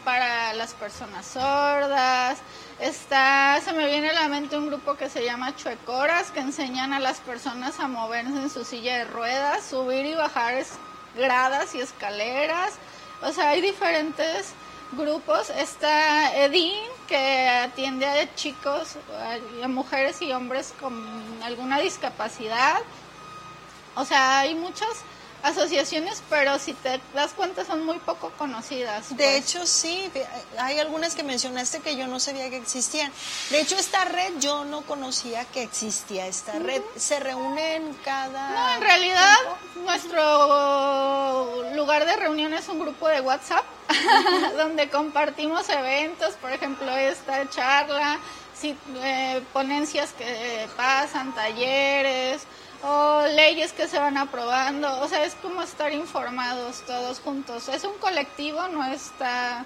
para las personas sordas. Se me viene a la mente un grupo que se llama Chuecoras, que enseñan a las personas a moverse en su silla de ruedas, subir y bajar gradas y escaleras. O sea, hay diferentes grupos. Está Edin, que atiende a chicos, a mujeres y hombres con alguna discapacidad. O sea, hay muchas asociaciones, pero si te das cuenta son muy poco conocidas. De hecho, sí, hay algunas que mencionaste que yo no sabía que existían. De hecho, esta red yo no conocía que existía esta red. ¿Se reúnen cada...? No, en realidad nuestro lugar de reunión es un grupo de WhatsApp donde compartimos eventos, por ejemplo, esta charla, ponencias que pasan, talleres o leyes que se van aprobando. O sea, es como estar informados todos juntos. Es un colectivo, no está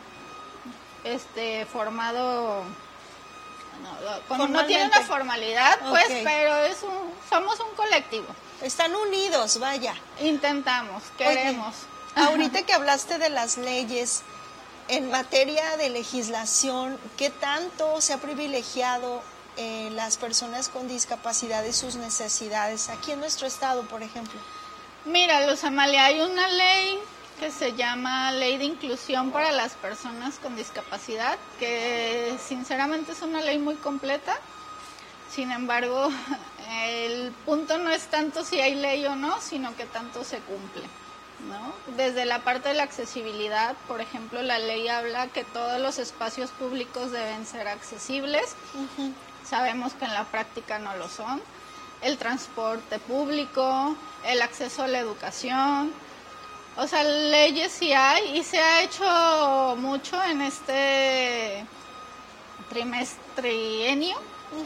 formado, no tiene una formalidad, pues, okay. Pero somos un colectivo. Están unidos, vaya. Intentamos, queremos. Oye, ahorita que hablaste de las leyes, en materia de legislación, ¿qué tanto se ha privilegiado las personas con discapacidad y sus necesidades aquí en nuestro estado, por ejemplo? Mira, Luz Amalia, hay una ley que se llama Ley de Inclusión para las Personas con Discapacidad, que sinceramente es una ley muy completa. Sin embargo, el punto no es tanto si hay ley o no, sino que tanto se cumple, ¿no? Desde la parte de la accesibilidad, por ejemplo, la ley habla que todos los espacios públicos deben ser accesibles. Uh-huh. Sabemos que en la práctica no lo son. El transporte público, el acceso a la educación. O sea, leyes sí hay y se ha hecho mucho en este trienio. Uh-huh.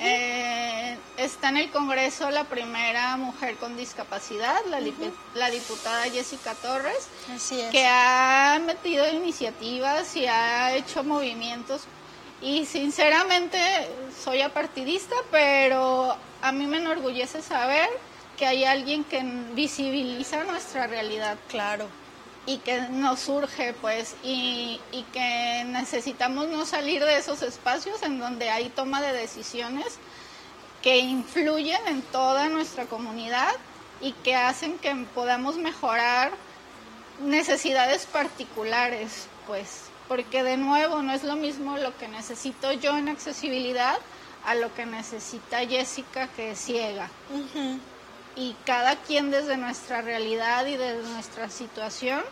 Está en el Congreso la primera mujer con discapacidad, la diputada Jessica Torres, así es, que ha metido iniciativas y ha hecho movimientos. Y sinceramente soy apartidista, pero a mí me enorgullece saber que hay alguien que visibiliza nuestra realidad. Claro. Y que nos surge, pues, y que necesitamos no salir de esos espacios en donde hay toma de decisiones que influyen en toda nuestra comunidad y que hacen que podamos mejorar necesidades particulares, pues, porque de nuevo no es lo mismo lo que necesito yo en accesibilidad a lo que necesita Jessica, que es ciega. Uh-huh. Y cada quien desde nuestra realidad y desde nuestra situación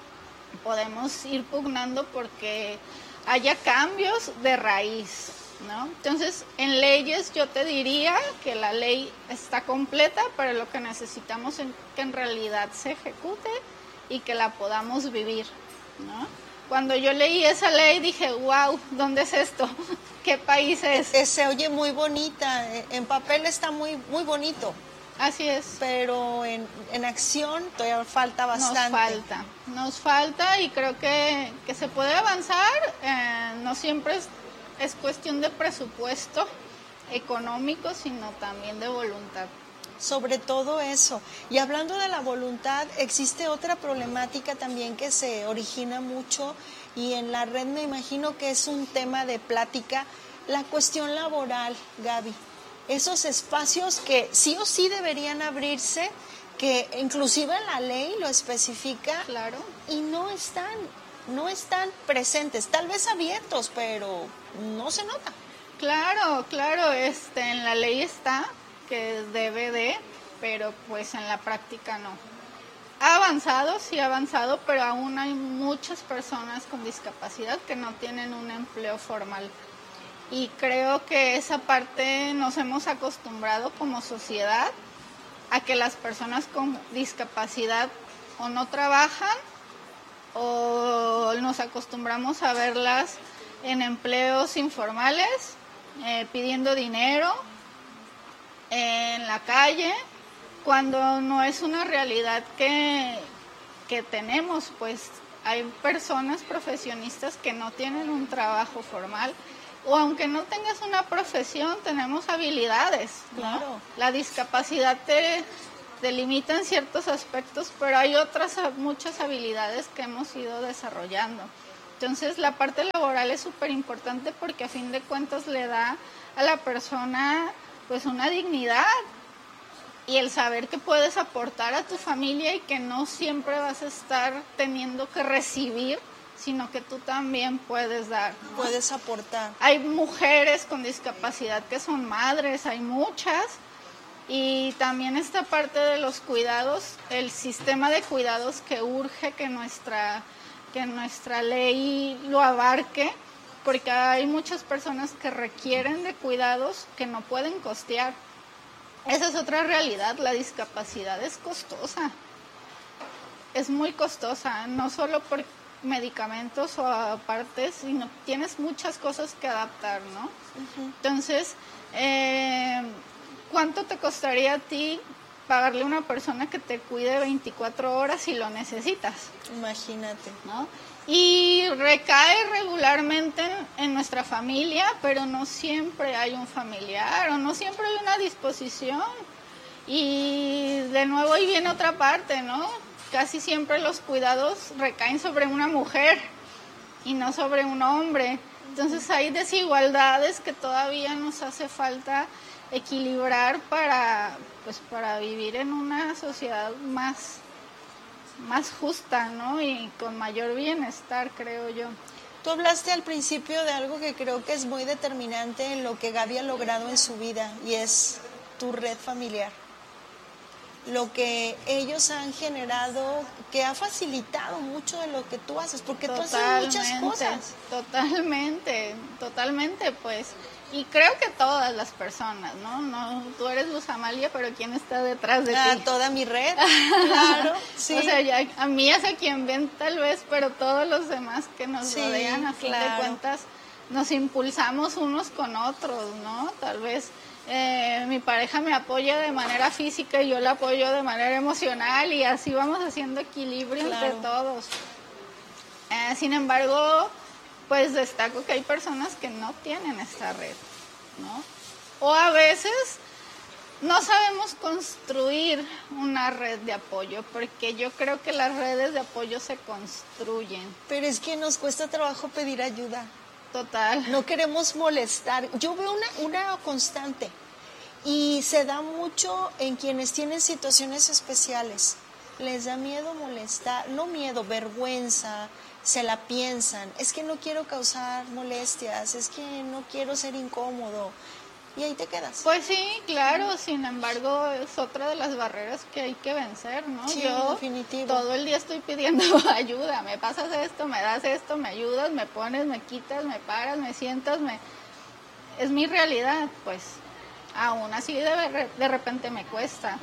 podemos ir pugnando porque haya cambios de raíz, ¿no? Entonces, en leyes yo te diría que la ley está completa, pero lo que necesitamos es que en realidad se ejecute y que la podamos vivir, ¿no? Cuando yo leí esa ley dije, wow, ¿dónde es esto? ¿Qué país es? Se oye muy bonita, en papel está muy, muy bonito. Así es. Pero en acción todavía falta bastante. Nos falta y creo que se puede avanzar. No siempre es cuestión de presupuesto económico, sino también de voluntad. Sobre todo eso. Y hablando de la voluntad, existe otra problemática también que se origina mucho y en la red me imagino que es un tema de plática, la cuestión laboral, Gaby. Esos espacios que sí o sí deberían abrirse, que inclusive la ley lo especifica. Claro. Y no están presentes, tal vez abiertos, pero no se nota. Claro, en la ley está que debe de, pero pues en la práctica no. Ha avanzado, pero aún hay muchas personas con discapacidad que no tienen un empleo formal. Y creo que esa parte nos hemos acostumbrado como sociedad a que las personas con discapacidad o no trabajan o nos acostumbramos a verlas en empleos informales, pidiendo dinero en la calle, cuando no es una realidad que tenemos, pues hay personas profesionistas que no tienen un trabajo formal, o aunque no tengas una profesión, tenemos habilidades, ¿no? Claro. La discapacidad te limita en ciertos aspectos, pero hay muchas habilidades que hemos ido desarrollando. Entonces la parte laboral es súper importante porque a fin de cuentas le da a la persona pues una dignidad y el saber que puedes aportar a tu familia y que no siempre vas a estar teniendo que recibir, sino que tú también puedes dar, ¿no? Puedes aportar. Hay mujeres con discapacidad que son madres, hay muchas, y también esta parte de los cuidados, el sistema de cuidados que urge que nuestra ley lo abarque, porque hay muchas personas que requieren de cuidados que no pueden costear. Esa es otra realidad, la discapacidad es costosa, es muy costosa, no solo por medicamentos o aparte, sino tienes muchas cosas que adaptar, ¿no? Uh-huh. Entonces, ¿cuánto te costaría a ti pagarle a una persona que te cuide 24 horas si lo necesitas? Imagínate. ¿No? Y recae regularmente en nuestra familia, pero no siempre hay un familiar o no siempre hay una disposición. Y de nuevo ahí viene otra parte, ¿no? Casi siempre los cuidados recaen sobre una mujer y no sobre un hombre. Entonces hay desigualdades que todavía nos hace falta equilibrar para vivir en una sociedad más justa, ¿no? Y con mayor bienestar, creo yo. Tú hablaste al principio de algo que creo que es muy determinante en lo que Gaby ha logrado en su vida, y es tu red familiar. Lo que ellos han generado, que ha facilitado mucho de lo que tú haces, porque tú haces muchas cosas. Totalmente, pues. Y creo que todas las personas, ¿no? Tú eres Luz Amalia, pero ¿quién está detrás de ti? Toda mi red, claro, sí. O sea, ya, a mí es a quien ven tal vez, pero todos los demás que nos rodean, a fin de cuentas, nos impulsamos unos con otros, ¿no? Tal vez mi pareja me apoya de manera física y yo la apoyo de manera emocional y así vamos haciendo equilibrio entre todos. Sin embargo, pues destaco que hay personas que no tienen esta red, ¿no? O a veces no sabemos construir una red de apoyo, porque yo creo que las redes de apoyo se construyen. Pero es que nos cuesta trabajo pedir ayuda. Total. No queremos molestar. Yo veo una constante y se da mucho en quienes tienen situaciones especiales. Les da miedo molestar, no miedo, vergüenza. Se la piensan, es que no quiero causar molestias, es que no quiero ser incómodo, y ahí te quedas. Pues sí, claro, sin embargo es otra de las barreras que hay que vencer, ¿no? Sí, yo definitivo. Todo el día estoy pidiendo ayuda, me pasas esto, me das esto, me ayudas, me pones, me quitas, me paras, me sientas, es mi realidad, pues aún así de repente me cuesta,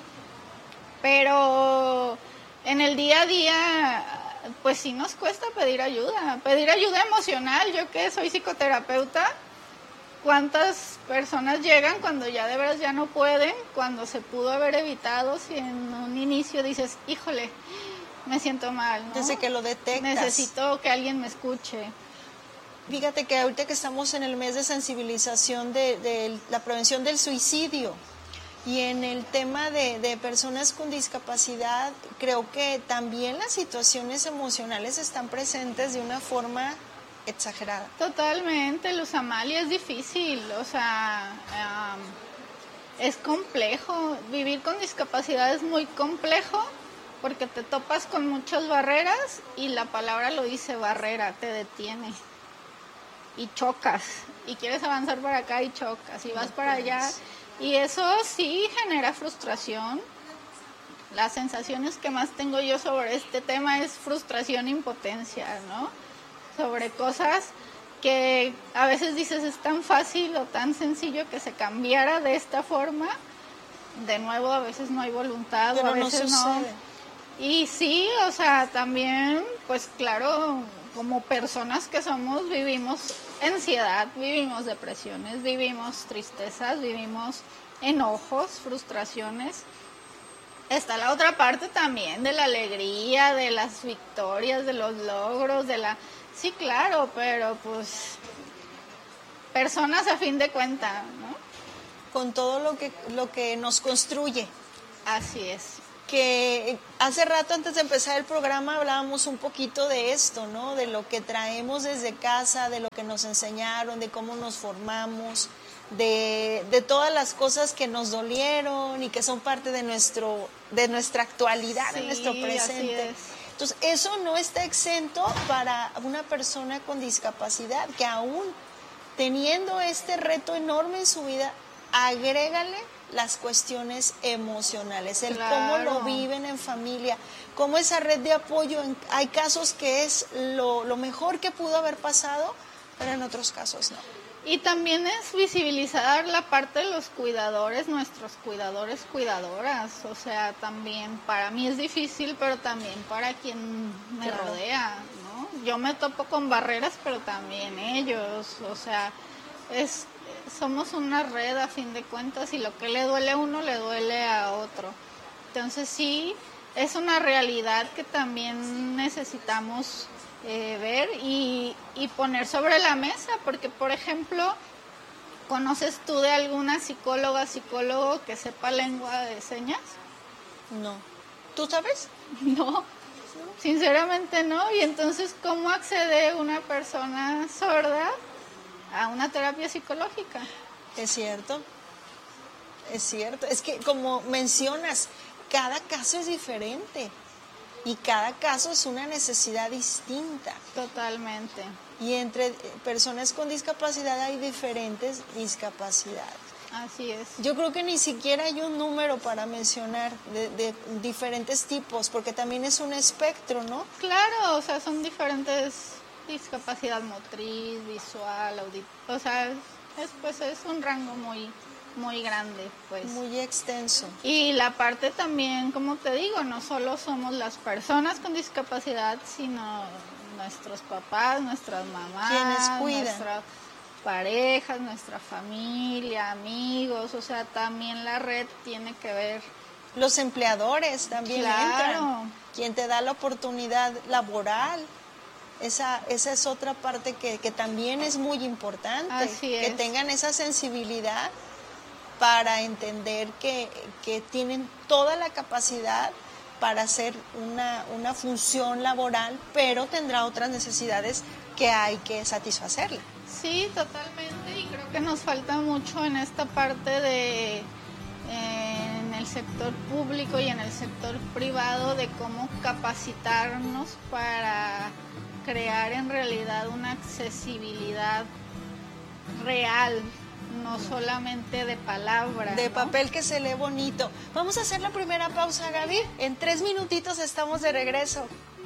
pero en el día a día pues sí nos cuesta pedir ayuda emocional. Yo que soy psicoterapeuta, ¿cuántas personas llegan cuando ya de veras ya no pueden, cuando se pudo haber evitado, si en un inicio dices, híjole, me siento mal, ¿no? Desde que lo detectas. Necesito que alguien me escuche. Fíjate que ahorita que estamos en el mes de sensibilización de la prevención del suicidio, y en el tema de personas con discapacidad, creo que también las situaciones emocionales están presentes de una forma exagerada. Totalmente, Luz Amalia, es difícil, o sea, es complejo. Vivir con discapacidad es muy complejo porque te topas con muchas barreras y la palabra lo dice, barrera, te detiene y chocas y quieres avanzar para acá y chocas y vas para allá. Y eso sí genera frustración. Las sensaciones que más tengo yo sobre este tema es frustración e impotencia, ¿no? Sobre cosas que a veces dices es tan fácil o tan sencillo que se cambiara de esta forma. De nuevo, a veces no hay voluntad, pero o a veces no. Y sí, o sea, también, pues claro, como personas que somos, vivimos ansiedad, vivimos depresiones, vivimos tristezas, vivimos enojos, frustraciones. Está la otra parte también de la alegría, de las victorias, de los logros, Sí, claro, pero pues personas a fin de cuentas, ¿no? Con todo lo que nos construye. Así es. que hace rato antes de empezar el programa hablábamos un poquito de esto, ¿no? De lo que traemos desde casa, de lo que nos enseñaron, de cómo nos formamos, de todas las cosas que nos dolieron y que son parte de nuestra actualidad, Sí, de nuestro presente. así es. Entonces, eso no está exento para una persona con discapacidad, que aún teniendo este reto enorme en su vida, agrégale las cuestiones emocionales, el cómo Claro. lo viven en familia, cómo esa red de apoyo, hay casos que es lo mejor que pudo haber pasado, pero en otros casos no. Y también es visibilizar la parte de los cuidadores, nuestros cuidadores, cuidadoras. O sea, también para mí es difícil, pero también para quien me Claro. rodea, ¿no? Yo me topo con barreras, pero también ellos. O sea, somos una red a fin de cuentas y lo que le duele a uno le duele a otro. Entonces sí, es una realidad que también necesitamos ver y poner sobre la mesa, porque por ejemplo, ¿conoces tú de alguna psicólogo que sepa lengua de señas? No. ¿Tú sabes? No, sinceramente no. Y entonces, ¿cómo accede una persona sorda a una terapia psicológica? Es cierto. Es que como mencionas, cada caso es diferente. Y cada caso es una necesidad distinta. Totalmente. Y entre personas con discapacidad hay diferentes discapacidades. Así es. Yo creo que ni siquiera hay un número para mencionar de diferentes tipos, porque también es un espectro, ¿no? Claro, o sea, son diferentes, discapacidad motriz, visual, auditiva, o sea, es un rango muy grande, pues. Muy extenso. Y la parte también, como te digo, no solo somos las personas con discapacidad, sino nuestros papás, nuestras mamás, quienes cuidan, nuestras parejas, nuestra familia, amigos, o sea, también la red tiene que ver. Los empleadores también Claro. entran. Quien te da la oportunidad laboral. Esa es otra parte que también es muy importante. Así es. Que tengan esa sensibilidad para entender que tienen toda la capacidad para hacer una función laboral, pero tendrá otras necesidades que hay que satisfacerle. Sí, totalmente, y creo que nos falta mucho en esta parte en el sector público y en el sector privado de cómo capacitarnos para crear en realidad una accesibilidad real, no solamente de palabra. De ¿no? papel que se lee bonito. Vamos a hacer la primera pausa, Gaby. En 3 minutitos estamos de regreso.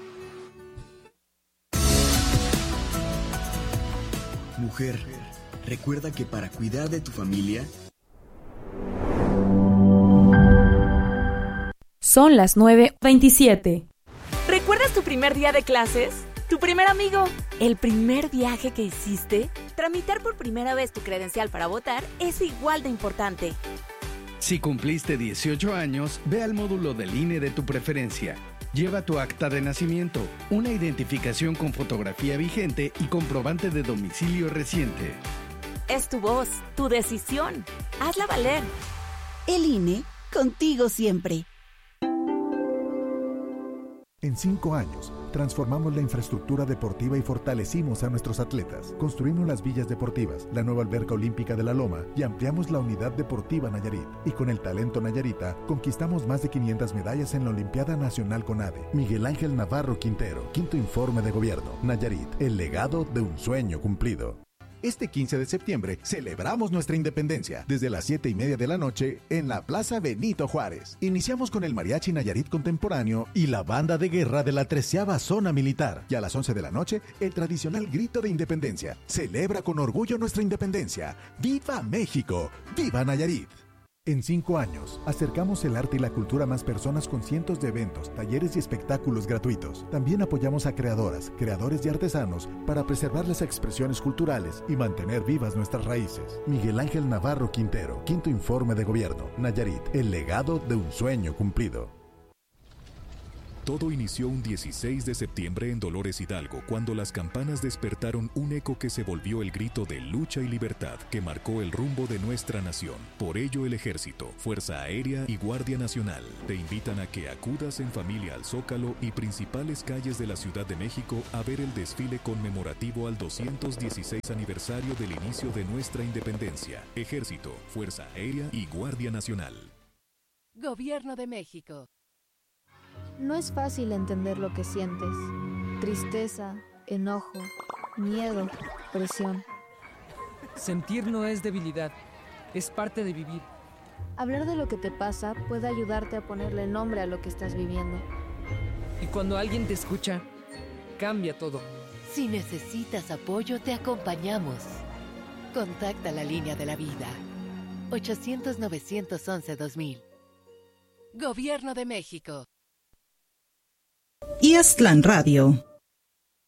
Mujer, recuerda que para cuidar de tu familia... Son las 9:27. ¿Recuerdas tu primer día de clases? ¿Tu primer amigo? ¿El primer viaje que hiciste? Tramitar por primera vez tu credencial para votar es igual de importante. Si cumpliste 18 años, ve al módulo del INE de tu preferencia. Lleva tu acta de nacimiento, una identificación con fotografía vigente y comprobante de domicilio reciente. Es tu voz, tu decisión. Hazla valer. El INE, contigo siempre. En 5 años, transformamos la infraestructura deportiva y fortalecimos a nuestros atletas. Construimos las villas deportivas, la nueva alberca olímpica de la Loma y ampliamos la unidad deportiva Nayarit. Y con el talento Nayarita, conquistamos más de 500 medallas en la Olimpiada Nacional CONADE. Miguel Ángel Navarro Quintero, 5º Informe de Gobierno. Nayarit, el legado de un sueño cumplido. Este 15 de septiembre celebramos nuestra independencia desde las 7:30 de la noche en la Plaza Benito Juárez. Iniciamos con el Mariachi Nayarit Contemporáneo y la banda de guerra de la 13ª Zona Militar. Y a las 11 de la noche, el tradicional grito de independencia. Celebra con orgullo nuestra independencia. ¡Viva México! ¡Viva Nayarit! En 5 años, acercamos el arte y la cultura a más personas con cientos de eventos, talleres y espectáculos gratuitos. También apoyamos a creadoras, creadores y artesanos para preservar las expresiones culturales y mantener vivas nuestras raíces. Miguel Ángel Navarro Quintero, 5º Informe de Gobierno. Nayarit, el legado de un sueño cumplido. Todo inició un 16 de septiembre en Dolores Hidalgo, cuando las campanas despertaron un eco que se volvió el grito de lucha y libertad que marcó el rumbo de nuestra nación. Por ello, el Ejército, Fuerza Aérea y Guardia Nacional te invitan a que acudas en familia al Zócalo y principales calles de la Ciudad de México a ver el desfile conmemorativo al 216 aniversario del inicio de nuestra independencia. Ejército, Fuerza Aérea y Guardia Nacional. Gobierno de México. No es fácil entender lo que sientes. Tristeza, enojo, miedo, presión. Sentir no es debilidad, es parte de vivir. Hablar de lo que te pasa puede ayudarte a ponerle nombre a lo que estás viviendo. Y cuando alguien te escucha, cambia todo. Si necesitas apoyo, te acompañamos. Contacta la línea de la vida. 800-911-2000. Gobierno de México. Y Aztlán Radio.